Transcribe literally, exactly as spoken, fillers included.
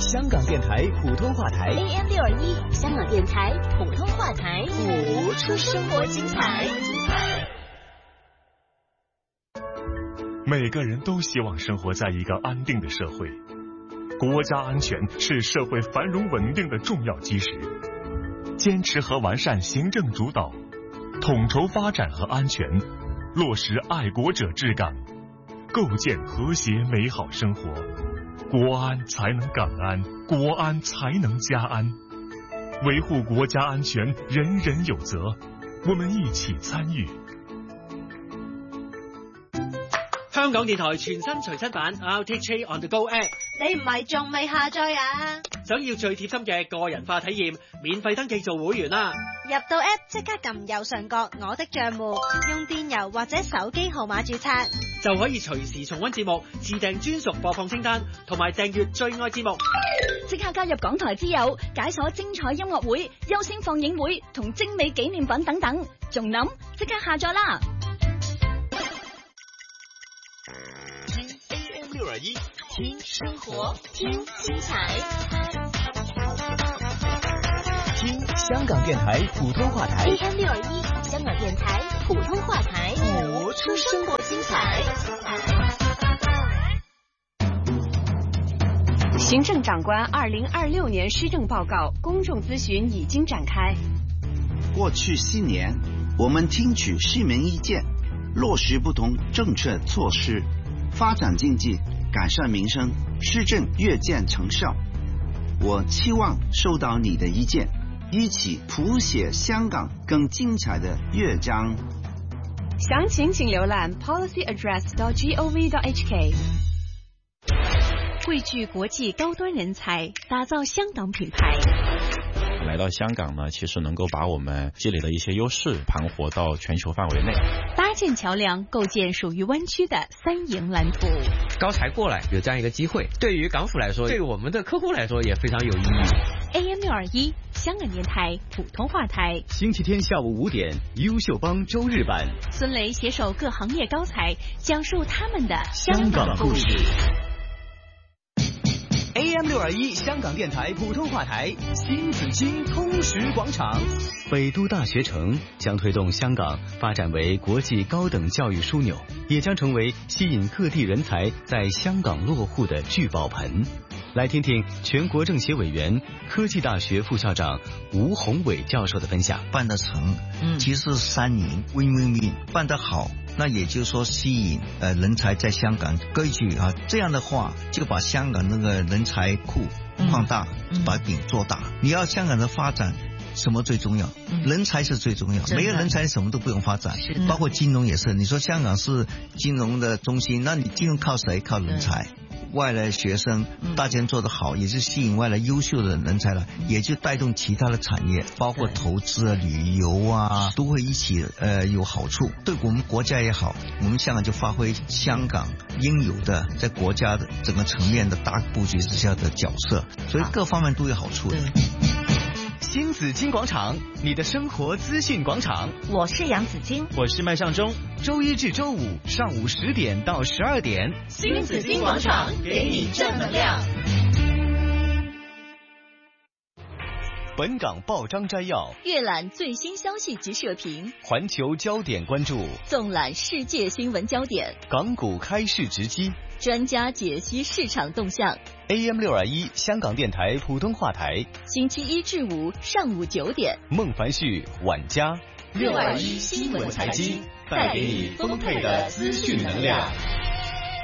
香港电台普通话台 A M 六二一，香港电台普通话台，活出生活精彩。 每个人都希望生活在一个安定的社会，国家安全是社会繁荣稳定的重要基石。坚持和完善行政主导，统筹发展和安全，落实爱国者治港，构建和谐美好生活。国安才能港安，国安才能家安。维护国家安全，人人有责，我们一起參與。 香港電台全新隨身版 R T H A On The Go App， 你唔係仲未下載啊？ 想要最貼心嘅個人化體驗，免費登記做會員啦！ 入到 App 即刻撳右上角我的帳戶，用電郵或者手機號碼註冊， 就可以隨時重溫節目，自訂專屬播放清單，同埋訂閱最愛節目。 即刻加入港台之友，解鎖精彩音樂會、優先放映會同精美紀念品等等，仲諗即刻下載啦！ A M 六二一， 聽生活，聽精彩， 聽香港電台普通話台 A M 六二一，香港電台普通話台，活出生活精彩。 行政長官二零二六年施政報告公眾諮詢已經展開。 過去四年，我們聽取市民意見，落實不同政策措施，發展經濟，改善民生，施政越見成效。我期望收到你的意見，一起譜寫香港更精彩的樂章。 詳情請瀏覽 policy address dot gov dot h k。匯聚國際高端人才，打造香港品牌。 來到香港呢，其實能夠把我們積累的一些優勢盤活到全球範圍內， 搭建橋樑，構建屬於灣區的三贏藍圖。 高才過來有這樣一個機會，對於港府來說，對於我們的客戶來說也非常有意義。 A M 六二一，香港電台普通話台， 星期天下午五點，優秀幫周日版， 孫雷攜手各行業高才，講述他們的香港故事。A M 六二一香港電台普通話台，新紫荊通識廣場。北都大學城將推動香港發展為國際高等教育樞紐，也將成為吸引各地人才在香港落戶的聚寶盆。來聽聽全國政協委員、科技大學副校長吳宏偉教授的分享。 辦得成，其實是三贏 win win win，辦得好，那也就是說吸引呃人才在香港割據啊，這樣的話就把香港那個人才庫放大，嗯、把餅做大。你要香港的發展，什麼最重要？嗯、人才是最重要，沒有人才什麼都不用發展，包括金融也是。你說香港是金融的中心，那你金融靠誰？靠人才。外來學生大家做得好，也是吸引外來優秀的人才了，也就帶動其他的產業，包括投資啊、旅遊啊，都會一起呃有好處。對我們國家也好，我們香港就發揮香港應有的在國家的整個層面的大佈局之下的角色，所以各方面都有好處的。 新紫荊廣場，你的生活資訊廣場。 我是楊子矜， 我是麥尚中。周一至周五上午十點到十二點， 新紫荊廣場給你正能量。 本港報章摘要， 閱覽最新消息及社評， 環球焦點關注， 縱覽世界新聞焦點， 港股開市直擊， 專家解析市場動向。 A M 六二一香港電台普通話台， 星期一至五上午九點， 孟凡旭、晚嘉， 六二一新聞財經， 帶給你豐沛的資訊能量。